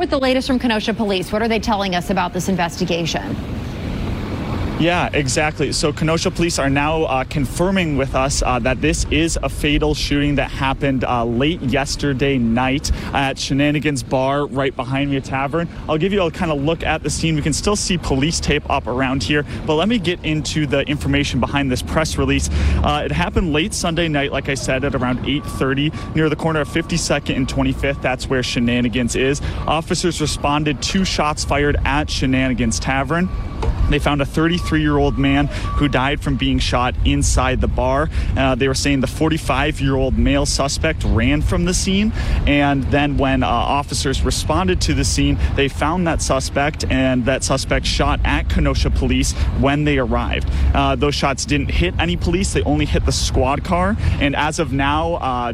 with the latest from Kenosha Police. What are they telling us about this investigation? Yeah, exactly. So Kenosha Police are now confirming with us that this is a fatal shooting that happened late yesterday night at Shenanigans Bar right behind me, a tavern. I'll give you a kind of look at the scene. We can still see police tape up around here, but let me get into the information behind this press release. It happened late Sunday night, like I said, at around 8:30 near the corner of 52nd and 25th. That's where Shenanigans is. Officers responded to shots fired at Shenanigans Tavern. They found a 33-year-old man who died from being shot inside the bar. They were saying the 45-year-old male suspect ran from the scene, and then when officers responded to the scene, they found that suspect, and that suspect shot at Kenosha Police when they arrived. Those shots didn't hit any police. They only hit the squad car, and as of now,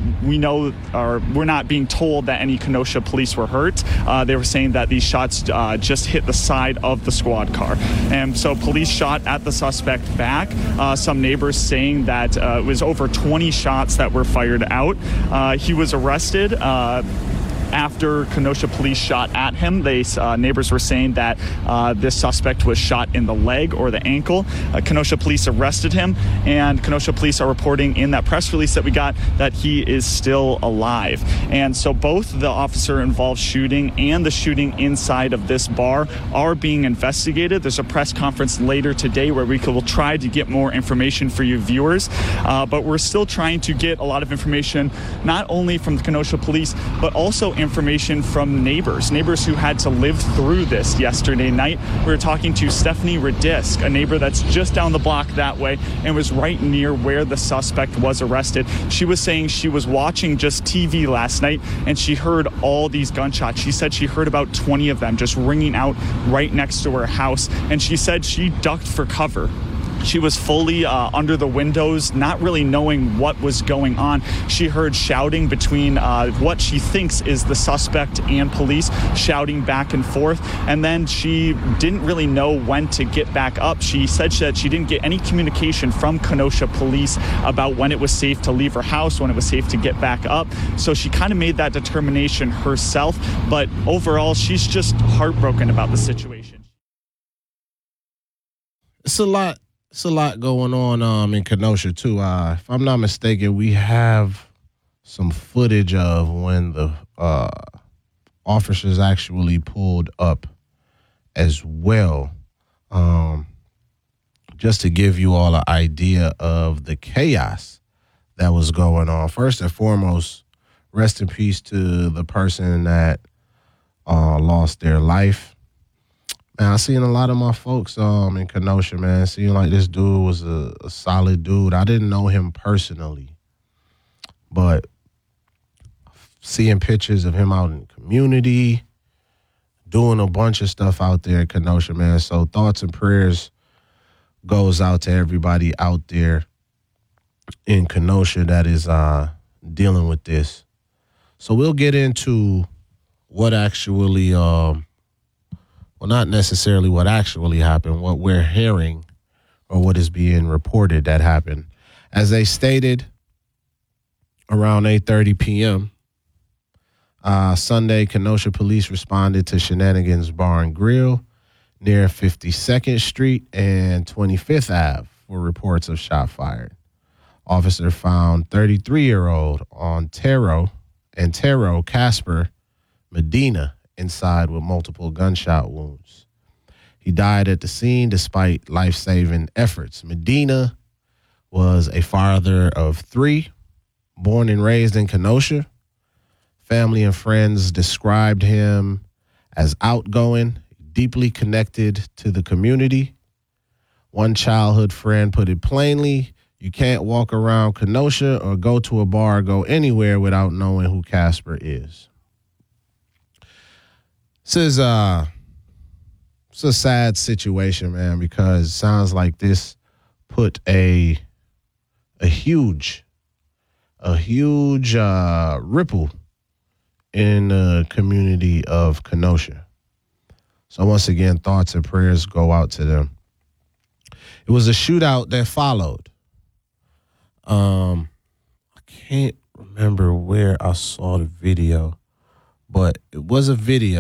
we're not being told that any Kenosha Police were hurt. They were saying that these shots just hit the side of the squad car. And so police shot at the suspect back. Some neighbors saying that it was over 20 shots that were fired out. He was arrested after Kenosha Police shot at him. Neighbors were saying that this suspect was shot in the leg or the ankle. Kenosha Police arrested him, and Kenosha Police are reporting in that press release that we got that he is still alive. And so both the officer-involved shooting and the shooting inside of this bar are being investigated. There's a press conference later today where we will try to get more information for you viewers, but we're still trying to get a lot of information, not only from the Kenosha Police, but also information from neighbors who had to live through this yesterday night. We were talking to Stephanie Radisk, a neighbor that's just down the block that way and was right near where the suspect was arrested. She was saying she was watching just TV last night and she heard all these gunshots. She said she heard about 20 of them just ringing out right next to her house, and she said she ducked for cover. She was fully under the windows, not really knowing what was going on. She heard shouting between what she thinks is the suspect and police, shouting back and forth. And then she didn't really know when to get back up. She said that she didn't get any communication from Kenosha Police about when it was safe to leave her house, when it was safe to get back up. So she kind of made that determination herself. But overall, she's just heartbroken about the situation. It's a lot going on in Kenosha, too. If I'm not mistaken, we have some footage of when the officers actually pulled up as well. Just to give you all an idea of the chaos that was going on. First and foremost, rest in peace to the person that lost their life. Man, I seen a lot of my folks in Kenosha, man. Seemed like this dude was a solid dude. I didn't know him personally, but seeing pictures of him out in the community, doing a bunch of stuff out there in Kenosha, man. So thoughts and prayers goes out to everybody out there in Kenosha that is dealing with this. So we'll get into what actually well, not necessarily what actually happened, what we're hearing or what is being reported that happened. As they stated, around 8:30 p.m., Sunday, Kenosha Police responded to Shenanigans Bar and Grill near 52nd Street and 25th Ave for reports of shot fired. Officer found 33-year-old Antero Casper Medina inside with multiple gunshot wounds. He died at the scene despite life-saving efforts. Medina was a father of 3, born and raised in Kenosha. Family and friends described him as outgoing, deeply connected to the community. One childhood friend put it plainly, you can't walk around Kenosha or go to a bar or go anywhere without knowing who Casper is. It's a sad situation, man, because it sounds like this put a huge ripple in the community of Kenosha. So once again, thoughts and prayers go out to them. It was a shootout that followed. I can't remember where I saw the video, but it was a video